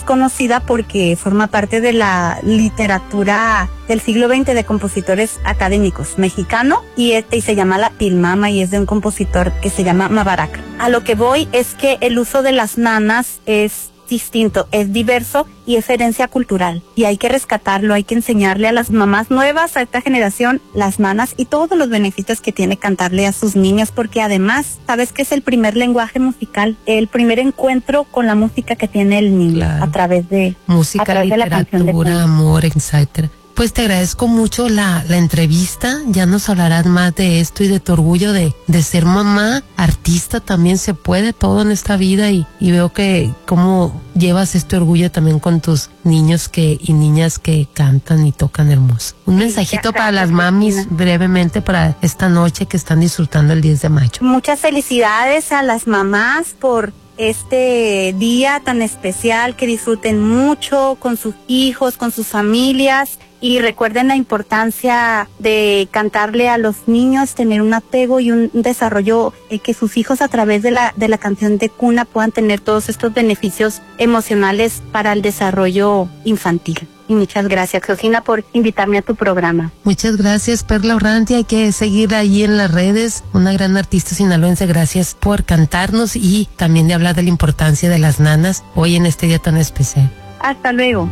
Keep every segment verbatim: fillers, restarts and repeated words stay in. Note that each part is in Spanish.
conocida porque forma parte de la literatura del siglo veinte de compositores académicos mexicano y este y se llama La Pilmama y es de un compositor que se llama Mabarak. A lo que voy es que el uso de las nanas es distinto, es diverso y es herencia cultural y hay que rescatarlo, hay que enseñarle a las mamás nuevas, a esta generación, las nanas y todos los beneficios que tiene cantarle a sus niños, porque además, sabes que es el primer lenguaje musical, el primer encuentro con la música que tiene el niño, claro, a través de música, a través literatura, de la amor, etcétera. Pues te agradezco mucho la, la entrevista, ya nos hablarás más de esto y de tu orgullo de, de ser mamá, artista, también se puede todo en esta vida y, y veo que cómo llevas este orgullo también con tus niños que y niñas que cantan y tocan hermoso. Un sí, mensajito para las mamis Cristina, brevemente para esta noche que están disfrutando el diez de mayo. Muchas felicidades a las mamás por este día tan especial, que disfruten mucho con sus hijos, con sus familias. Y recuerden la importancia de cantarle a los niños, tener un apego y un desarrollo, eh, que sus hijos a través de la, de la canción de cuna puedan tener todos estos beneficios emocionales para el desarrollo infantil. Y muchas gracias, Georgina, por invitarme a tu programa. Muchas gracias, Perla Urrantia. Hay que seguirla ahí en las redes. Una gran artista sinaloense. Gracias por cantarnos y también de hablar de la importancia de las nanas hoy en este día tan especial. Hasta luego.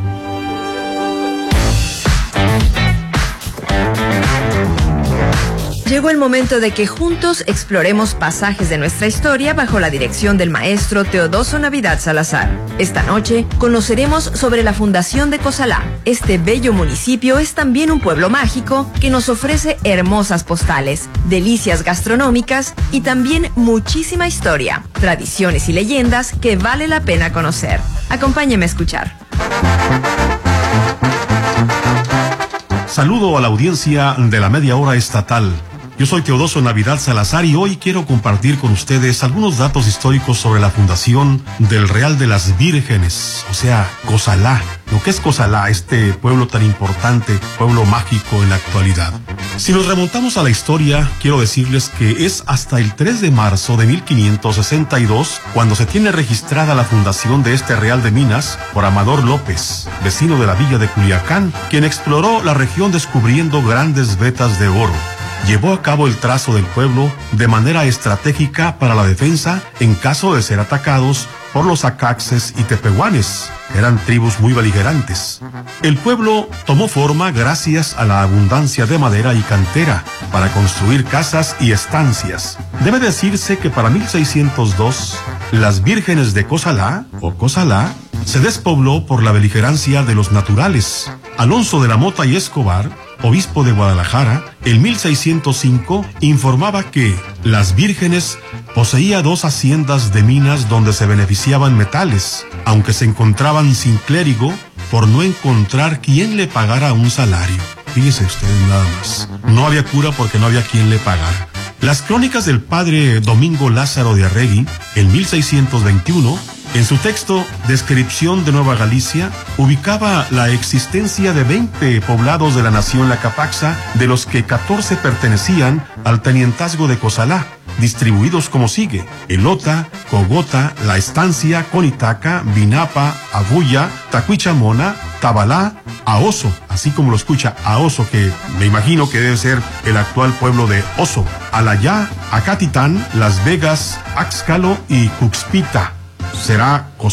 Llegó el momento de que juntos exploremos pasajes de nuestra historia bajo la dirección del maestro Teodoso Navidad Salazar. Esta noche conoceremos sobre la fundación de Cozalá. Este bello municipio es también un pueblo mágico que nos ofrece hermosas postales, delicias gastronómicas y también muchísima historia, tradiciones y leyendas que vale la pena conocer. Acompáñeme a escuchar. Saludo a la audiencia de la media hora estatal. Yo soy Teodoso Navidad Salazar y hoy quiero compartir con ustedes algunos datos históricos sobre la fundación del Real de las Vírgenes, o sea, Cozalá. Lo que es Cozalá, este pueblo tan importante, pueblo mágico en la actualidad. Si nos remontamos a la historia, quiero decirles que es hasta el tres de marzo de mil quinientos sesenta y dos cuando se tiene registrada la fundación de este Real de Minas por Amador López, vecino de la villa de Culiacán, quien exploró la región descubriendo grandes vetas de oro. Llevó a cabo el trazo del pueblo de manera estratégica para la defensa en caso de ser atacados por los acaxes y tepehuanes, que eran tribus muy beligerantes. El pueblo tomó forma gracias a la abundancia de madera y cantera para construir casas y estancias. Debe decirse que para mil seiscientos dos, las Vírgenes de Cozalá, o Cozalá, se despobló por la beligerancia de los naturales. Alonso de la Mota y Escobar, obispo de Guadalajara, en mil seiscientos cinco informaba que las Vírgenes poseía dos haciendas de minas donde se beneficiaban metales, aunque se encontraban sin clérigo por no encontrar quien le pagara un salario. Fíjese ustedes nada más. No había cura porque no había quien le pagara. Las crónicas del padre Domingo Lázaro de Arregui, en mil seiscientos veintiuno, en su texto Descripción de Nueva Galicia, ubicaba la existencia de veinte poblados de la nación Lacapaxa, de los que catorce pertenecían al tenientazgo de Cozalá, distribuidos como sigue: Elota, Cogota, La Estancia, Conitaca, Vinapa, Agulla, Tacuichamona, Tabalá, Aoso, así como lo escucha, Aoso, que me imagino que debe ser el actual pueblo de Oso, Alayá, Acatitán, Las Vegas, Axcalo y Cuxpita. Será